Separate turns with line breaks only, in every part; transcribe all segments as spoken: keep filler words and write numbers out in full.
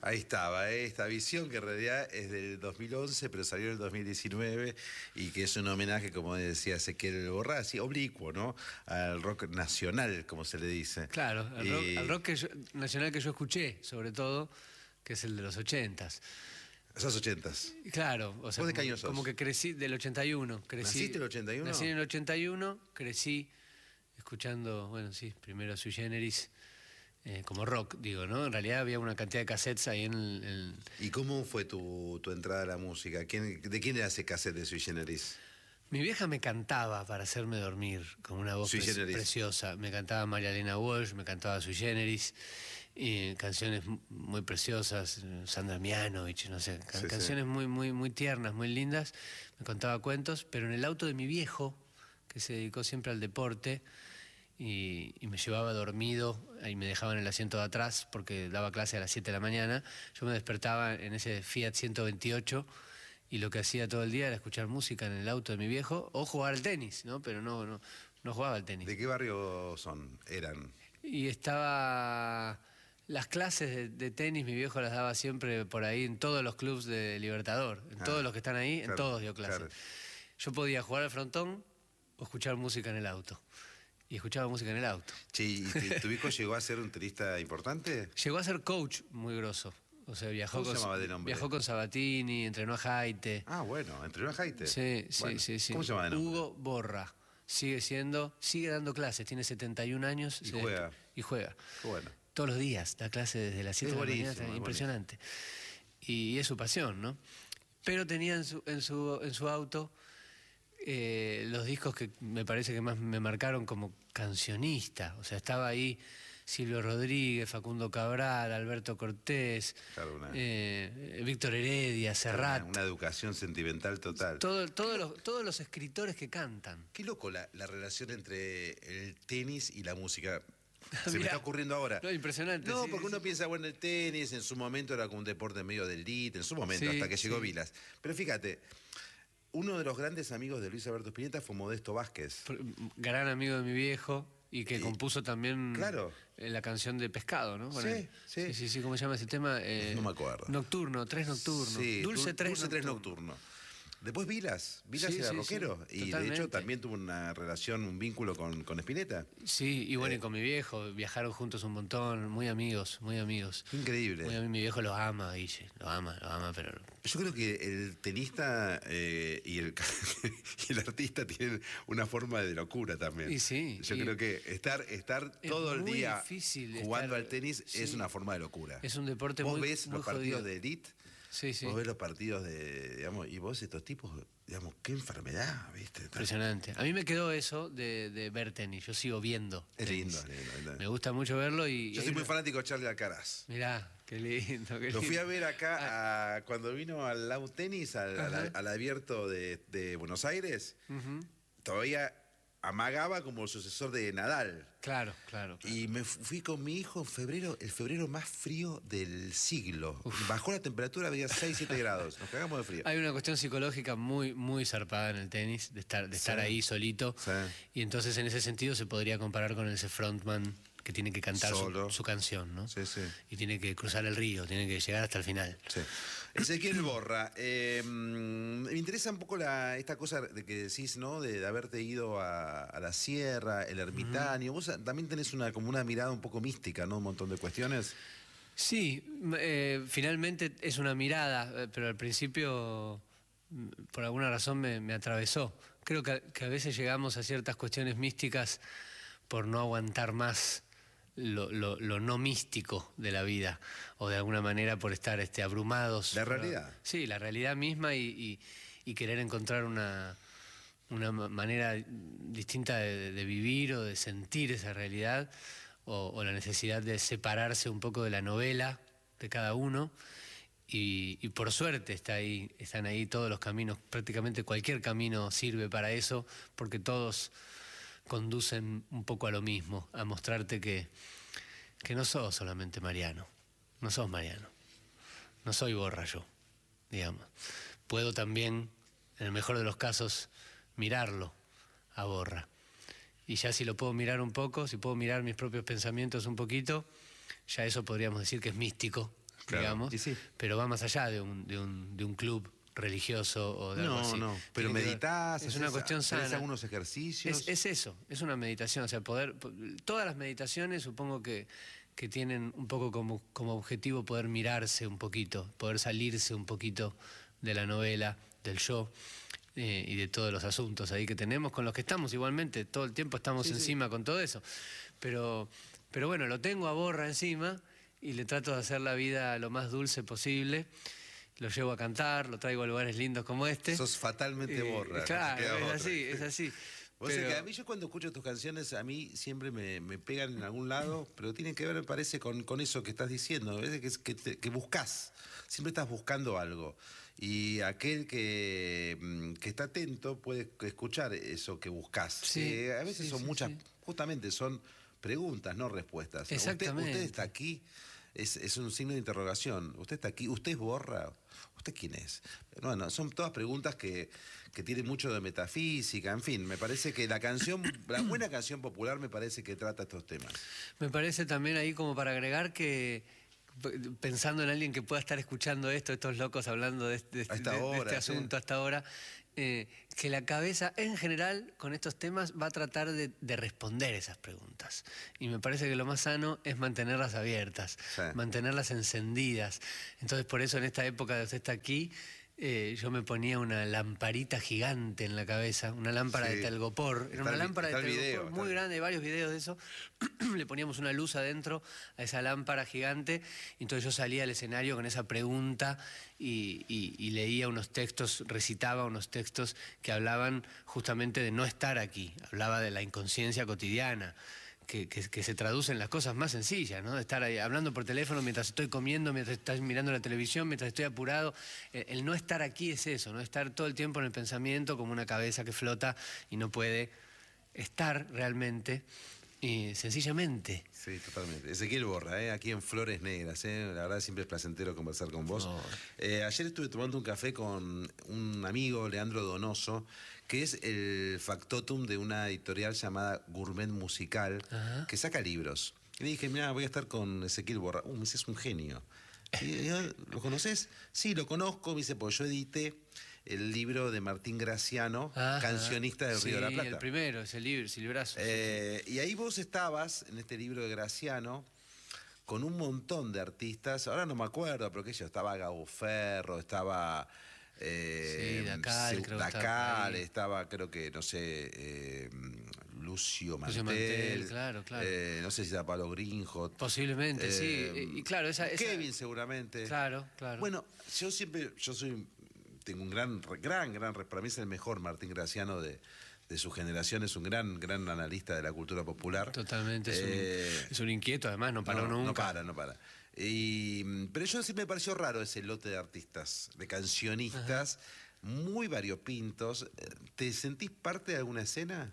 Ahí estaba, ¿eh? Esta visión que en realidad es del dos mil once, pero salió en el dos mil diecinueve y que es un homenaje, como decía Ezequiel Borrassi, oblicuo, ¿no? Al rock nacional, como se le dice.
Claro, al
y...
rock, al rock que yo, nacional que yo escuché, sobre todo, que es el de los ochentas.
Esos ochentas.
Claro, o sea,
¿Vos de qué
como,
año sos?
como que crecí del ochenta y uno. Crecí,
¿Naciste en el ochenta y uno?
Nací en el ochenta y uno, crecí escuchando, bueno, sí, primero Sui Generis, eh, como rock, digo, ¿no? En realidad había una cantidad de cassettes ahí en el... en...
¿Y cómo fue tu, tu entrada a la música? ¿Quién, ¿De quién era ese cassette de Sui Generis?
Mi vieja me cantaba para hacerme dormir con una voz pre preciosa. Me cantaba María Elena Walsh, me cantaba Sui Generis, y canciones muy preciosas, Sandra Mianovich, no sé, can sí, canciones sí. muy, muy, muy tiernas, muy lindas. Me contaba cuentos, pero en el auto de mi viejo, que se dedicó siempre al deporte, y, y me llevaba dormido y me dejaba en el asiento de atrás porque daba clase a las siete de la mañana. Yo me despertaba en ese Fiat ciento veintiocho. Y lo que hacía todo el día era escuchar música en el auto de mi viejo o jugar al tenis, ¿no? Pero no, no, no jugaba al tenis.
¿De qué barrio son? Eran.
Y estaba... Las clases de, de tenis mi viejo las daba siempre por ahí en todos los clubes de Libertador. En ah, todos los que están ahí, claro, en todos dio clases. Claro. Yo podía jugar al frontón o escuchar música en el auto. Y escuchaba música en el auto.
Sí, ¿y tu hijo llegó a ser un tenista importante?
Llegó a ser coach muy grosso. O sea, viajó,
¿Cómo
con,
se llamaba de nombre?
viajó con Sabatini, entrenó a Jaite.
Ah, bueno, entrenó a Jaite.
Sí, sí,
bueno,
sí, sí.
¿Cómo se llama de nombre?
Hugo Borra. Sigue siendo, sigue dando clases, tiene setenta y un años.
Y juega.
Y juega.
Qué bueno.
Todos los días, da clases desde las siete de la mañana, impresionante. Y es su pasión, ¿no? Pero tenía en su, en su, en su auto eh, los discos que me parece que más me marcaron como cancionista. O sea, estaba ahí Silvio Rodríguez, Facundo Cabral, Alberto Cortés, claro, una... eh, Víctor Heredia, Serrat.
Una, una educación sentimental total.
Todo, todo los, todos los escritores que cantan.
Qué loco la, la relación entre el tenis y la música. Se
Mirá,
me está ocurriendo ahora.
No, impresionante.
No,
sí,
porque
sí,
uno
sí.
piensa, bueno, el tenis en su momento era como un deporte medio del elite, en su momento, sí, hasta que llegó sí. Vilas. Pero fíjate, uno de los grandes amigos de Luis Alberto Spinetta fue Modesto Vázquez.
Gran amigo de mi viejo. Y que y, compuso también
claro.
la canción de Pescado, ¿no?
Sí, sí,
sí, sí, sí. ¿Cómo se llama ese tema? Eh,
no me acuerdo.
Nocturno, Tres Nocturnos.
Sí,
Dulce Tres
Dulce Tres
Nocturno.
Nocturno. Después Vilas, Vilas
sí,
era
sí,
rockero
sí,
y
totalmente.
de hecho también tuvo una relación, un vínculo con, con Spinetta.
Sí, y bueno,
eh.
y con mi viejo, viajaron juntos un montón, muy amigos, muy amigos.
Increíble.
Muy, mi viejo lo ama, Guille, lo ama, lo ama, pero...
Yo creo que el tenista eh, y, el, y el artista tienen una forma de locura también.
Y sí.
Yo
y
creo que estar, estar todo el día jugando
estar,
al tenis sí. es una forma de locura.
Es un deporte
vos
muy
Vos ves
muy
los partidos
jodido.
de elite,
sí, sí.
vos ves los partidos de, digamos, y vos estos tipos, digamos, qué enfermedad, ¿viste?
Impresionante. A mí me quedó eso de, de ver tenis, yo sigo viendo
Es
tenis.
lindo, lindo, lindo.
Me gusta mucho verlo y...
Yo soy muy fanático de Charlie Alcaraz.
Mirá, qué lindo, qué lindo.
Lo fui a ver acá ah. a, cuando vino al Lau Tenis, al, al, al abierto de, de Buenos Aires. Uh-huh. Todavía amagaba como el sucesor de Nadal.
Claro, claro, claro.
Y me fui con mi hijo en febrero, el febrero más frío del siglo. Uf. Bajó la temperatura, había seis, siete grados. Nos cagamos de frío.
Hay una cuestión psicológica muy, muy zarpada en el tenis, de estar, de estar sí. ahí solito. Sí. Y entonces en ese sentido se podría comparar con ese frontman que tiene que cantar su, su canción, ¿no?
Sí, sí.
Y tiene que cruzar el río, tiene que llegar hasta el final.
Sí. Ezequiel Borra, eh, me interesa un poco la, esta cosa de que decís, ¿no? De, de haberte ido a, a la sierra, el ermitaño. Uh-huh. Vos también tenés una, como una mirada un poco mística, ¿no? Un montón de cuestiones.
Sí, eh, finalmente es una mirada, pero al principio, por alguna razón, me, me atravesó. Creo que, que a veces llegamos a ciertas cuestiones místicas por no aguantar más Lo, lo, lo no místico de la vida, o de alguna manera por estar este, abrumados.
La realidad.
Por, sí, la realidad misma y, y, y querer encontrar una, una manera distinta de, de vivir o de sentir esa realidad, o, o la necesidad de separarse un poco de la novela de cada uno. Y, y por suerte está ahí, están ahí todos los caminos, prácticamente cualquier camino sirve para eso, porque todos conducen un poco a lo mismo, a mostrarte que, que no sos solamente Mariano, no sos Mariano, no soy Borra yo, digamos. Puedo también, en el mejor de los casos, mirarlo a Borra. Y ya si lo puedo mirar un poco, si puedo mirar mis propios pensamientos un poquito, ya eso podríamos decir que es místico.
Claro,
digamos,
y sí.
pero va más allá de un, de un, de un club religioso o de algo
No,
así.
no, pero
Tiene que ver-
meditas,
es una
haces-
cuestión
haces
sana.
algunos ejercicios.
Es, es eso, es una meditación, o sea, poder, todas las meditaciones supongo que, que tienen un poco como, como objetivo poder mirarse un poquito, poder salirse un poquito de la novela, del yo eh, y de todos los asuntos ahí que tenemos, con los que estamos igualmente, todo el tiempo estamos
Sí, sí.
encima con todo eso. Pero, pero bueno, lo tengo a Borra encima y le trato de hacer la vida lo más dulce posible. Lo llevo a cantar, lo traigo a lugares lindos como este.
Sos fatalmente
Eh,
Borra. no te
Claro,
queda
es
otra.
así, es así.
Vos sabés
Pero-
que a mí yo cuando escucho tus canciones, a mí siempre me, me pegan en algún lado, pero tienen que ver, me parece, con, con eso que estás diciendo, a veces que, es- que, te- que buscás, siempre estás buscando algo. Y aquel que, mm, que está atento puede escuchar eso que buscás.
Sí,
Eh, a veces
sí,
son
sí,
muchas,
sí.
justamente son preguntas, no respuestas. Usted,
Exactamente.
usted está aquí, es, es un signo de interrogación. Usted está aquí, usted es Borra. ¿Usted quién es? Bueno, son todas preguntas que, que tienen mucho de metafísica, en fin, me parece que la canción, la buena canción popular me parece que trata estos temas.
Me parece también ahí como para agregar que, p- pensando en alguien que pueda estar escuchando esto, estos locos hablando de, este- de
A esta
de- de
hora,
este
sí.
asunto hasta ahora, eh, que la cabeza en general con estos temas va a tratar de, de responder esas preguntas. Y me parece que lo más sano es mantenerlas abiertas,
Sí.
mantenerlas encendidas. Entonces por eso en esta época de usted está aquí, eh, yo me ponía una lamparita gigante en la cabeza, una lámpara
Sí.
de telgopor. Era
Está
una
el vi-
lámpara
está
de
el
telgopor
video, está
muy
el-
grande, hay varios videos de eso. Le poníamos una luz adentro a esa lámpara gigante, y entonces yo salía al escenario con esa pregunta y, y- y leía unos textos, recitaba unos textos que hablaban justamente de no estar aquí, hablaba de la inconsciencia cotidiana. Que, que- que se traduce en las cosas más sencillas, ¿no? De estar ahí hablando por teléfono mientras estoy comiendo, mientras estás mirando la televisión, mientras estoy apurado. El, el no estar aquí es eso, no estar todo el tiempo en el pensamiento como una cabeza que flota y no puede estar realmente y sencillamente.
Sí, totalmente. Ezequiel Borra, ¿eh? Aquí en Flores Negras, ¿eh? La verdad siempre es placentero conversar con vos.
No.
Eh, ayer estuve tomando un café con un amigo, Leandro Donoso, que es el factotum de una editorial llamada Gourmet Musical,
Ajá.
que saca libros. Y le dije, mira, voy a estar con Ezequiel Borra. Uh, me dice, es un genio. Y yo, ¿lo conoces? Sí, lo conozco. Me dice, pues yo edité el libro de Martín Graciano,
Ajá.
Cancionista del Río de la
Sí,
Plata.
el primero, ese libro, ese librazo.
Eh, y ahí vos estabas, en este libro de Graciano, con un montón de artistas, ahora no me acuerdo, pero que yo, estaba Gabo Ferro, estaba... eh,
Sí, Dacal,
Seu-
creo que estaba
Dacal,
por ahí.
estaba, creo que, no sé, eh, Lucio Mantel.
Lucio Mantel, claro, claro.
eh, no sé si estaba Pablo Grinjot.
Posiblemente, sí.
eh,
Y, y claro, esa, esa-
Kevin seguramente.
Claro, claro.
Bueno, yo siempre, yo soy, tengo un gran, gran, gran, para mí es el mejor Martín Graciano de, de su generación, es un gran, gran analista de la cultura popular.
Totalmente, es,
Eh,
un, es un inquieto, además, no paró
no,
nunca.
no para, no para. Y, pero yo sí me pareció raro ese lote de artistas, de cancionistas, muy variopintos. ¿Te sentís parte de alguna escena?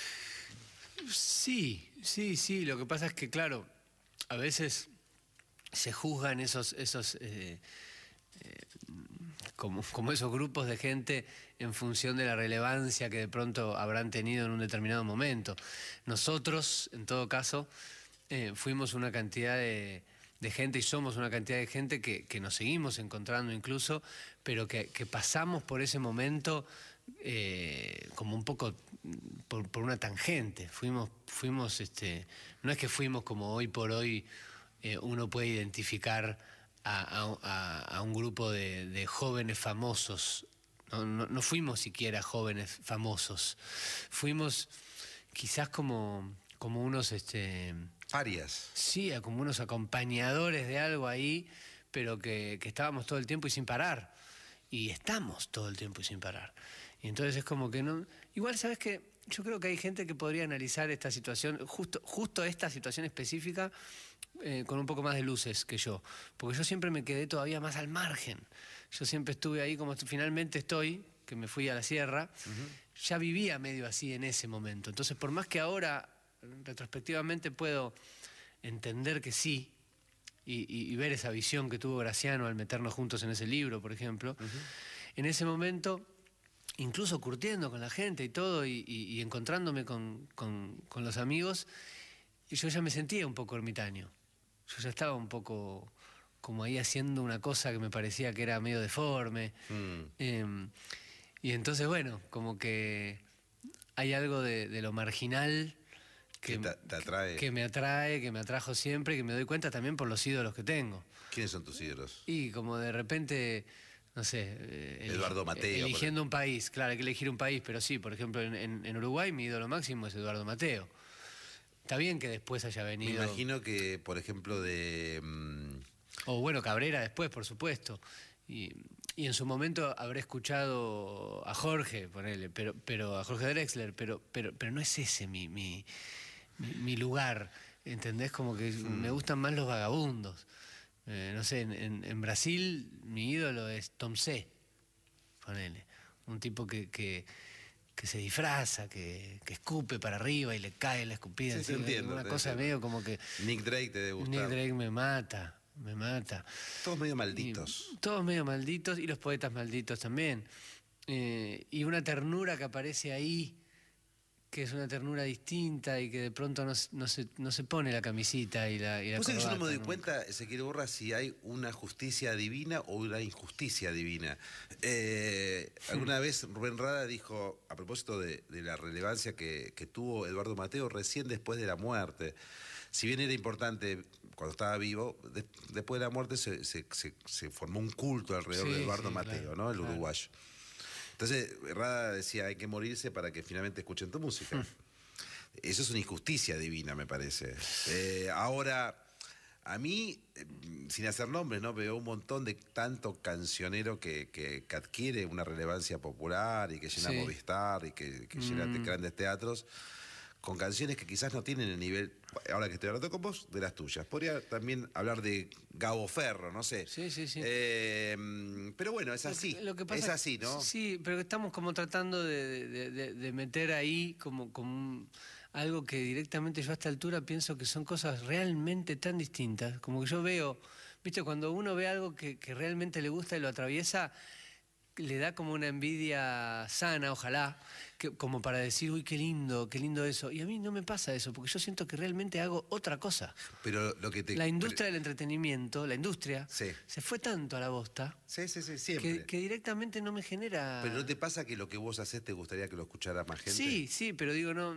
Sí, sí, sí. Lo que pasa es que, claro, a veces se juzgan esos, esos eh, eh, como, como esos grupos de gente en función de la relevancia que de pronto habrán tenido en un determinado momento. Nosotros, en todo caso, eh, fuimos una cantidad de, de gente y somos una cantidad de gente que, que nos seguimos encontrando incluso, pero que, que pasamos por ese momento eh, como un poco por, por una tangente. Fuimos, fuimos, este, no es que fuimos como hoy por hoy eh, uno puede identificar a, a- a- a un grupo de, de jóvenes famosos. No, no- no fuimos siquiera jóvenes famosos. Fuimos quizás como, como unos, este,
Parias.
sí, a como unos acompañadores de algo ahí, pero que, que estábamos todo el tiempo y sin parar. Y estamos todo el tiempo y sin parar. Y entonces es como que no... Igual, ¿sabes qué? Yo creo que hay gente que podría analizar esta situación, justo, justo esta situación específica, eh, con un poco más de luces que yo. Porque yo siempre me quedé todavía más al margen. Yo siempre estuve ahí como finalmente estoy, que me fui a la sierra, ya vivía medio así en ese momento. Entonces, por más que ahora, retrospectivamente, puedo entender que sí, y, y- y ver esa visión que tuvo Graciano al meternos juntos en ese libro, por ejemplo, en ese momento, incluso curtiendo con la gente y todo, y, y- y encontrándome con, con- con los amigos, y yo ya me sentía un poco ermitaño. Yo ya estaba un poco, como ahí haciendo una cosa que me parecía que era medio deforme.
Mm.
Eh, y entonces, bueno, como que hay algo de, de lo marginal que,
Que te, te atrae.
que me atrae, que me atrajo siempre, que me doy cuenta también por los ídolos que tengo.
¿Quiénes son tus ídolos?
Y como de repente, no sé, eh, eli-
Eduardo Mateo,
eligiendo un país, claro, hay que elegir un país, pero sí, por ejemplo, en, en- en Uruguay mi ídolo máximo es Eduardo Mateo. Está bien que después haya
Me
venido,
imagino que, por ejemplo, de... mm,
o bueno, Cabrera después, por supuesto. Y, y en su momento habré escuchado a Jorge, ponele, pero, pero a Jorge Drexler, pero, pero, pero no es ese mi, mi, mi, mi lugar, ¿entendés? Como que me gustan más los vagabundos. Eh, no sé, en, en- en Brasil mi ídolo es Tom C, ponele. Un tipo que, que, que se disfraza, que, que escupe para arriba y le cae la escupida
Sí, te
encima.
entiendo,
Una
te
cosa
entiendo.
medio como que
Nick Drake te debe gustar.
Nick Drake me mata, me mata.
Todos medio
Y
malditos.
todos medio malditos y los poetas malditos también. Eh, y una ternura que aparece ahí, que es una ternura distinta y que de pronto no, se- no se, no se pone la camisita y la, y la
Vos sabés que yo no me
corbata
doy
nunca.
cuenta, Ezequiel Borra, si hay una justicia divina o una injusticia divina. Eh, alguna vez Rubén Rada dijo, a propósito de, de la relevancia que, que tuvo Eduardo Mateo recién después de la muerte, si bien era importante cuando estaba vivo, de- después de la muerte se, se- se- se formó un culto alrededor
Sí,
de Eduardo
sí,
Mateo,
claro,
¿no? El
claro.
uruguayo. Entonces, Rada decía, hay que morirse para que finalmente escuchen tu música.
Hmm.
Eso es una injusticia divina, me parece. Eh, ahora, a mí, eh, sin hacer nombres, ¿no? Veo un montón de tanto cancionero que, que- que adquiere una relevancia popular y que llena
Sí.
Movistar y que, que llena
Mm.
te- grandes teatros con canciones que quizás no tienen el nivel, ahora que estoy hablando con vos, de las tuyas. Podría también hablar de Gabo Ferro, no sé.
Sí, sí, sí.
Eh, pero bueno, es
Lo que-
así.
lo que pasa
es
que-
así, ¿no?
Sí, pero que estamos como tratando de, de- de- de meter ahí como, como un- algo que directamente yo a esta altura pienso que son cosas realmente tan distintas. Como que yo veo, viste, cuando uno ve algo que, que realmente le gusta y lo atraviesa, le da como una envidia sana, ojalá, que, como para decir, uy, qué lindo, qué lindo eso. Y a mí no me pasa eso, porque yo siento que realmente hago otra cosa.
Pero lo que te...
La industria del entretenimiento, la industria,
Sí.
se fue tanto a la bosta
Sí, sí, sí, siempre.
que, que directamente no me genera...
Pero ¿no te pasa que lo que vos haces te gustaría que lo escuchara más gente?
Sí, sí, pero digo, no.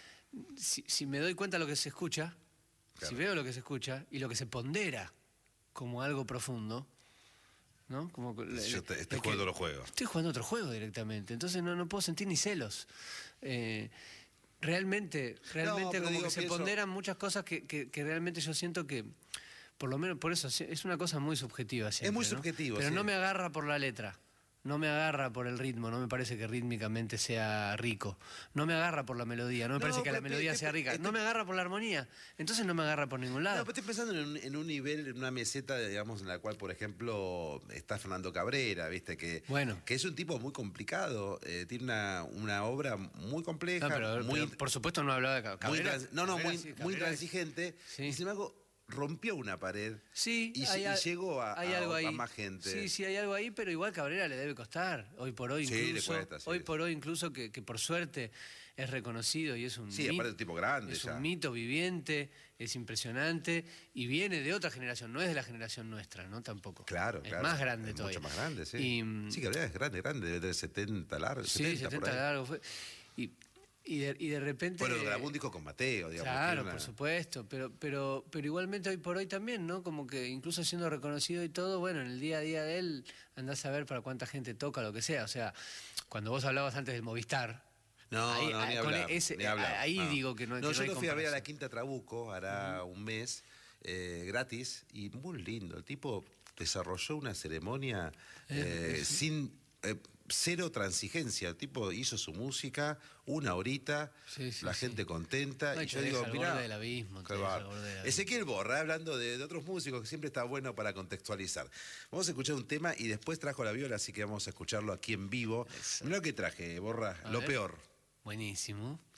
Si, si me doy cuenta de lo que se escucha,
Claro.
si veo lo que se escucha y lo que se pondera como algo profundo, ¿no? Como que-
Yo te-
el
estoy
que-
jugando los juegos.
Estoy jugando otro juego directamente, entonces no, no puedo sentir ni celos. Eh, realmente, realmente
pero
como
digo,
que se
pienso-
ponderan muchas cosas que, que- que realmente yo siento que, por lo menos por eso, es una cosa muy subjetiva siempre,
muy
¿no?
subjetivo,
Pero
sí.
no me agarra por la letra. No me agarra por el ritmo, no me parece que rítmicamente sea rico. No me agarra por la melodía, no me
No,
parece que la
pero
melodía
te-
sea
te-
rica.
te-
No me agarra por la armonía, entonces no me agarra por ningún
No,
lado.
pero estoy pensando en un, en un nivel, en una meseta, digamos, en la cual, por ejemplo, está Fernando Cabrera, ¿viste? Que,
Bueno.
que es un tipo muy complicado, eh, tiene una, una obra muy compleja,
No, pero,
muy,
pero por supuesto no hablaba de Ca-
muy
Cabrera.
trans- no, no,
Cabrera
muy,
sí,
muy
Cabrera es-
intransigente,
Sí.
y sin embargo rompió una pared
Sí,
y,
hay
lle- y
al-
llegó a,
hay
a-
algo
a
ahí.
más gente.
Sí, sí, hay algo ahí, pero igual Cabrera le debe costar. Hoy por hoy
Sí, le
incluso.
cuesta, sí.
Hoy por hoy incluso que, que por suerte es reconocido y es un
Sí,
mit-
aparte es un tipo grande
es
ya.
un mito viviente, es impresionante y viene de otra generación, no es de la generación nuestra, ¿no? Tampoco.
Claro,
es
claro.
más grande
es
todavía.
Mucho más grande, sí.
Y, mm,
sí, Cabrera es grande, grande, debe tener setenta largos.
sí,
setenta, por
setenta
ahí.
largos fue. Y, y, de, y de repente.
Bueno, grabó un disco con Mateo, digamos.
Claro,
tiene una-
por supuesto, pero, pero, pero igualmente hoy por hoy también, ¿no? Como que incluso siendo reconocido y todo, bueno, en el día a día de él andás a ver para cuánta gente toca, lo que sea. O sea, cuando vos hablabas antes del Movistar,
No,
ahí,
no, ni
ah, con
hablar,
ese-
ni hablar,
ahí
no.
digo que no, que
No,
no
yo
hay
lo fui a ver a la
comparación.
Quinta Trabuco, hará un mes, eh, gratis, y muy lindo. El tipo desarrolló una ceremonia eh, sin eh, cero transigencia. El tipo hizo su música, una horita,
Sí, sí,
la
sí.
gente contenta.
No, y
y
te
yo
deja
digo,
al
mirá,
borde del abismo, te
qué
deja
bárbaro.
al borde del abismo.
Ezequiel Borra, hablando de, de otros músicos, que siempre está bueno para contextualizar. Vamos a escuchar un tema y después trajo la viola, así que vamos a escucharlo aquí en vivo.
Eso.
Mirá lo que traje, Borra,
A
lo
ver.
peor.
Buenísimo.